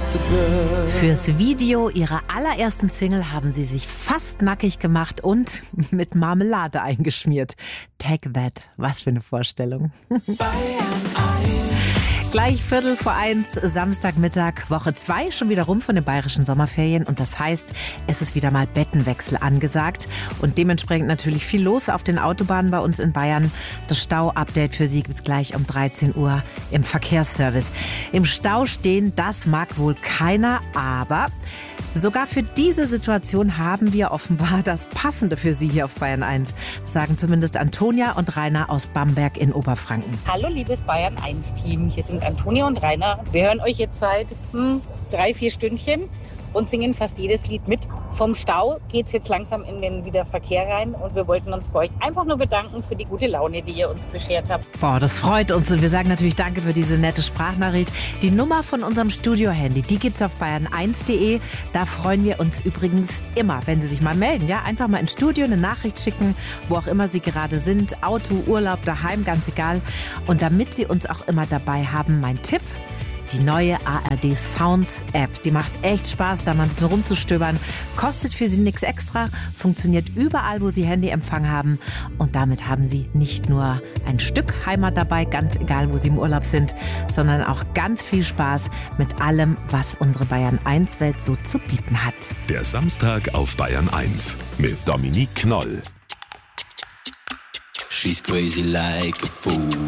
Fürs Video ihrer allerersten Single haben sie sich fast nackig gemacht und mit Marmelade eingeschmiert. Take That, was für eine Vorstellung. Gleich 1:15, Samstagmittag, Woche 2, schon wieder rum von den bayerischen Sommerferien. Und das heißt, es ist wieder mal Bettenwechsel angesagt. Und dementsprechend natürlich viel los auf den Autobahnen bei uns in Bayern. Das Stau-Update für Sie gibt's gleich um 13 Uhr im Verkehrsservice. Im Stau stehen, das mag wohl keiner, aber sogar für diese Situation haben wir offenbar das Passende für Sie hier auf Bayern 1. Das sagen zumindest Antonia und Rainer aus Bamberg in Oberfranken. Hallo liebes Bayern 1 Team, hier sind Antonia und Rainer. Wir hören euch jetzt seit 3-4 Stündchen und singen fast jedes Lied mit. Vom Stau geht's jetzt langsam in den Wiederverkehr rein und wir wollten uns bei euch einfach nur bedanken für die gute Laune, die ihr uns beschert habt. Boah, das freut uns und wir sagen natürlich danke für diese nette Sprachnachricht. Die Nummer von unserem Studio-Handy, die gibt's auf bayern1.de. Da freuen wir uns übrigens immer, wenn Sie sich mal melden. Ja, einfach mal ins Studio eine Nachricht schicken, wo auch immer Sie gerade sind. Auto, Urlaub, daheim, ganz egal. Und damit Sie uns auch immer dabei haben, mein Tipp: die neue ARD Sounds App. Die macht echt Spaß, da mal ein bisschen rumzustöbern. Kostet für Sie nichts extra, funktioniert überall, wo Sie Handyempfang haben. Und damit haben Sie nicht nur ein Stück Heimat dabei, ganz egal, wo Sie im Urlaub sind, sondern auch ganz viel Spaß mit allem, was unsere Bayern 1 Welt so zu bieten hat. Der Samstag auf Bayern 1 mit Dominique Knoll. She's crazy like a fool.